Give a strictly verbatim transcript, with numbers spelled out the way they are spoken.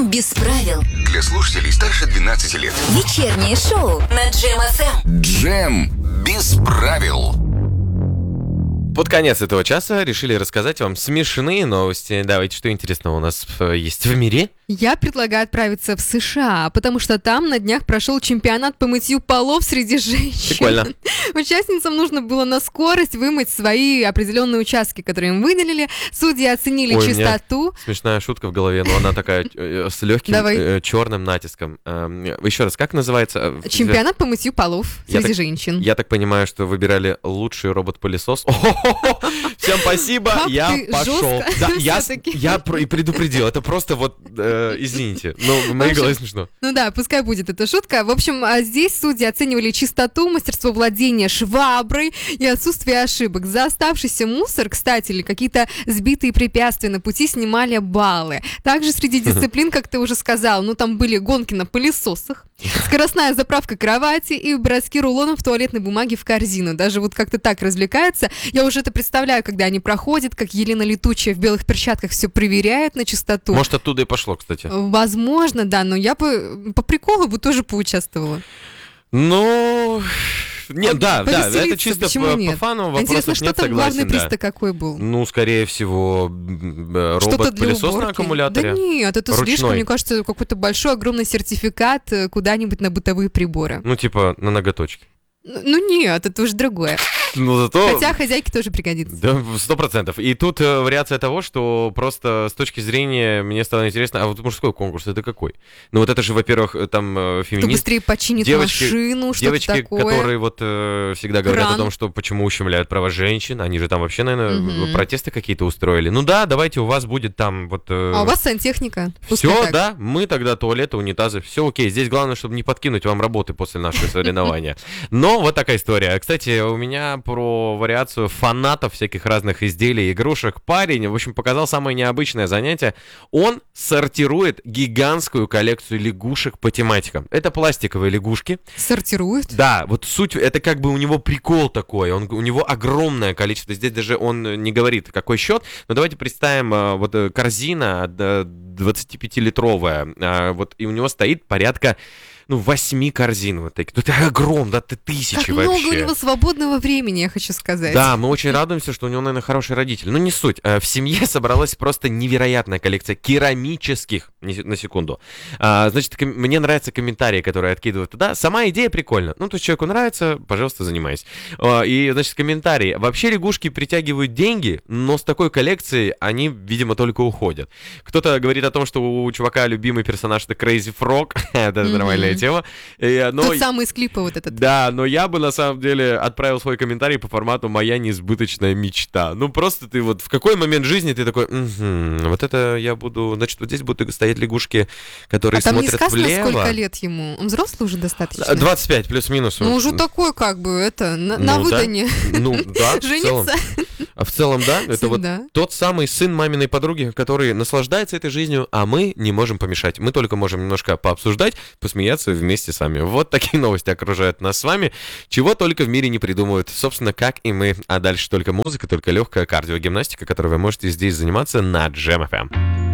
Джем без правил. Для слушателей старше двенадцати лет. Вечернее шоу на Джем эф эм. Джем без правил. Под конец этого часа решили рассказать вам смешные новости. Давайте, что интересного у нас есть в мире? Я предлагаю отправиться в США, потому что там на днях прошел чемпионат по мытью полов среди женщин. Прикольно. Участницам нужно было на скорость вымыть свои определенные участки, которые им выделили. Судьи оценили Ой, чистоту. У меня смешная шутка в голове, но она такая э, с легким э, черным натиском. Э, еще раз, как называется? Чемпионат по мытью полов Я среди так, женщин. Я так понимаю, что выбирали лучший робот-пылесос. Всем спасибо, Как я ты пошел. жестко Да, я, всё-таки. я про- и предупредил. Это просто вот, э, извините, но в моей В общем, голове смешно. Ну да, пускай будет эта шутка. В общем, а здесь судьи оценивали чистоту, мастерство владения шваброй и отсутствие ошибок. За оставшийся мусор, кстати, или какие-то сбитые препятствия на пути снимали баллы. Также среди дисциплин, как ты уже сказал, ну там были гонки на пылесосах, скоростная заправка кровати и броски рулонов туалетной бумаги в корзину. Даже вот как-то так развлекаются. Я уже это представляю, когда они проходят, как Елена Летучая в белых перчатках все проверяет на чистоту. Может, оттуда и пошло, кстати. Возможно, да, но я бы по приколу бы тоже поучаствовала. Ну... Нет, да, да, это Повеселиться, чисто почему по, по нет? фану, Интересно, вопросов что нет, там главный согласен, приз-то да. какой был? Ну, скорее всего, м, Что-то для робот-пылесос на уборки? аккумуляторе. Да нет, это слишком, Ручной. мне кажется, какой-то большой, огромный сертификат э, куда-нибудь на бытовые приборы. Ну, типа, на ноготочке. Ну, ну нет, это уже другое. Ну, зато... Хотя хозяйке тоже пригодится. Да, сто процентов. И тут э, вариация того, что просто с точки зрения мне стало интересно, а вот мужской конкурс это какой? Ну вот это же, во-первых, там э, Кто феминист... быстрее починит девочки- машину, что-то Девочки, такое. которые вот э, всегда говорят Кран. о том, что почему ущемляют права женщин, они же там вообще, наверное, Мгм. протесты какие-то устроили. Ну да, давайте у вас будет там вот... э, А у вас сантехника. Пускай все, так. да, мы тогда туалеты, унитазы, все окей. Здесь главное, чтобы не подкинуть вам работы после нашего соревнования. Но вот такая история. Кстати, у меня про вариацию фанатов всяких разных изделий, игрушек. Парень, в общем, показал самое необычное занятие. Он сортирует гигантскую коллекцию лягушек по тематикам. Это пластиковые лягушки. Сортирует? Да, вот суть, это как бы у него прикол такой, он, у него огромное количество, здесь даже он не говорит, какой счет, но давайте представим, а, вот э, корзина э, двадцатипятилитровая, а, вот, и у него стоит порядка, ну, восьми корзин вот таких. Ну, это огромно, да, это тысячи Как вообще. много у него свободного времени, я хочу сказать. Да, мы очень радуемся, что у него, наверное, хороший родитель. Ну, не суть. Э, В семье собралась просто невероятная коллекция керамических, не се- на секунду. А, значит, ком- мне нравятся комментарии, которые откидывают туда. Сама идея прикольна. Ну, то есть человеку нравится, пожалуйста, занимайся. А, И, значит, комментарии. Вообще лягушки притягивают деньги, но с такой коллекцией они, видимо, только уходят. Кто-то говорит о том, что у чувака любимый персонаж это Crazy Frog. Это Мгм. нормальная тема. И, но- Тот самый из клипа вот этот. Да, но я бы на самом деле отправил свой комментарий по формату «Моя несбыточная мечта». Ну, просто ты вот в какой момент жизни ты такой, «Мгм, вот это я буду, значит, вот здесь будут стоять лягушки, которые А там не смотрят сказано, влево». сколько лет ему. Он взрослый уже достаточно? двадцать пять плюс-минус. Ну, уже такой, как бы, это, на, на Ну, да. выдане. Ну, да, в целом. Жениться? А в целом, да, это вот Всегда. тот самый сын маминой подруги, который наслаждается этой жизнью, а мы не можем помешать. Мы только можем немножко пообсуждать, посмеяться вместе с вами. Вот такие новости окружают нас с вами. Чего только в мире не придумывают. Собственно, как и мы. А дальше только музыка, только легкая кардиогимнастика, которой вы можете здесь заниматься на Джем эф эм.